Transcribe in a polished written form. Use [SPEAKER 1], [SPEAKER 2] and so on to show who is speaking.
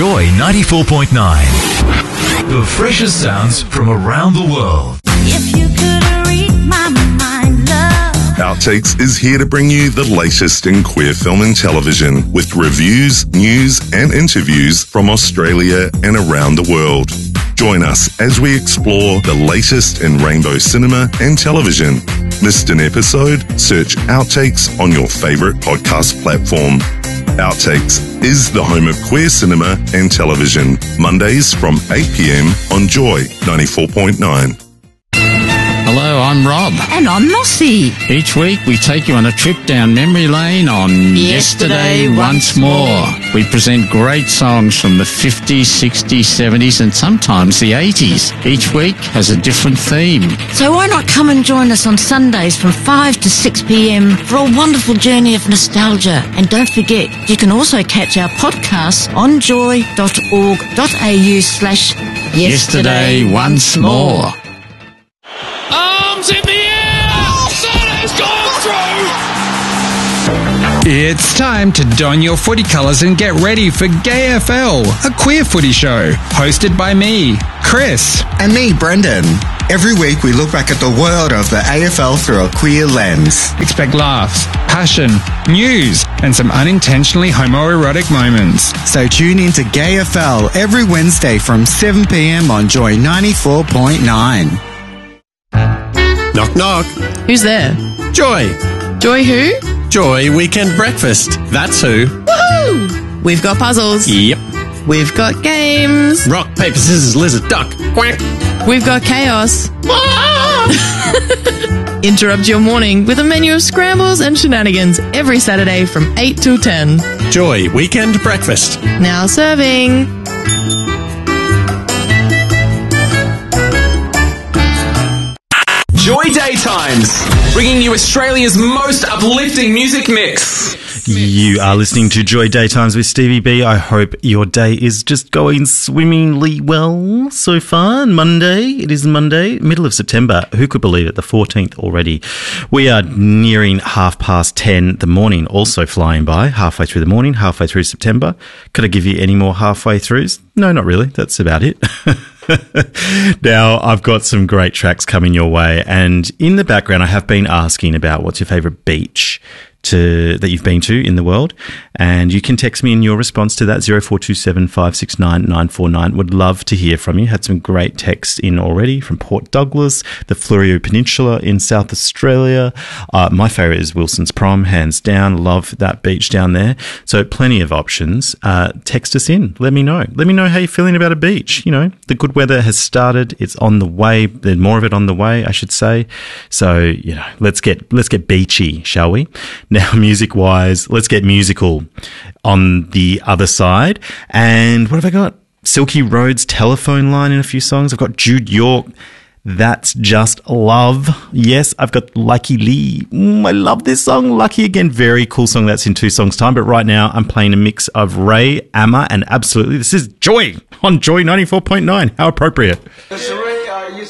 [SPEAKER 1] Joy 94.9. The freshest sounds from around the world.
[SPEAKER 2] If you could read my mind, love.
[SPEAKER 3] Outtakes is here to bring you the latest in queer film and television with reviews, news and interviews from Australia and around the world. Join us as we explore the latest in rainbow cinema and television. Missed an episode? Search Outtakes on your favourite podcast platform. Outtakes is the home of queer cinema and television. Mondays from 8 p.m. on Joy 94.9.
[SPEAKER 4] Hello, I'm Rob.
[SPEAKER 5] And I'm Mossy.
[SPEAKER 4] Each week we take you on a trip down memory lane on Yesterday Once More. We present great songs from the 50s, 60s, 70s and sometimes the 80s. Each week has a different theme.
[SPEAKER 5] So why not come and join us on Sundays from 5 to 6 p.m. for a wonderful journey of nostalgia. And don't forget, you can also catch our podcasts on joy.org.au/Yesterday Once More.
[SPEAKER 6] Arms in the air! Santa's gone through!
[SPEAKER 7] It's time to don your footy colours and get ready for GayFL, a queer footy show, hosted by me, Chris.
[SPEAKER 8] And me, Brendan. Every week we look back at the world of the AFL through a queer lens.
[SPEAKER 7] Expect laughs, passion, news, and some unintentionally homoerotic moments.
[SPEAKER 8] So tune in to GayFL every Wednesday from 7 p.m. on Joy 94.9.
[SPEAKER 9] Knock, knock.
[SPEAKER 10] Who's there?
[SPEAKER 9] Joy.
[SPEAKER 10] Joy who?
[SPEAKER 9] Joy Weekend Breakfast. That's who.
[SPEAKER 10] Woohoo! We've got puzzles.
[SPEAKER 9] Yep.
[SPEAKER 10] We've got games.
[SPEAKER 9] Rock, paper, scissors, lizard, duck. Quack.
[SPEAKER 10] We've got chaos. Interrupt your morning with a menu of scrambles and shenanigans every Saturday from 8 till 10.
[SPEAKER 9] Joy Weekend Breakfast.
[SPEAKER 10] Now serving.
[SPEAKER 6] Joy Daytimes, bringing you Australia's most uplifting music mix.
[SPEAKER 11] You are listening to Joy Daytimes with Stevie B. I hope your day is just going swimmingly well so far. It is Monday, middle of September. Who could believe it? The 14th already. We are nearing 10:30. The morning also flying by, halfway through the morning, halfway through September. Could I give you any more halfway throughs? No, not really. That's about it. Now, I've got some great tracks coming your way, and in the background I have been asking about what's your favourite beach that you've been to in the world, and you can text me in your response to that 0427 569 949. Would love to hear from you. Had some great texts in already from Port Douglas, the Fleurieu Peninsula in South Australia. My favourite is Wilson's Prom, hands down. Love that beach down there. So plenty of options. Text us in. Let me know how you're feeling about a beach. You know, the good weather has started. It's on the way. There's more of it on the way, I should say. So, you know, let's get beachy, shall we? Now, music-wise, let's get musical on the other side. And what have I got? Silky Road's Telephone Line in a few songs. I've got Jude York, That's Just Love. Yes, I've got Lucky Lee. I love this song, Lucky Again. Very cool song. That's in 2 songs' time. But right now, I'm playing a mix of Ray, Amma, and Absolutely. This is Joy on Joy 94.9. How appropriate.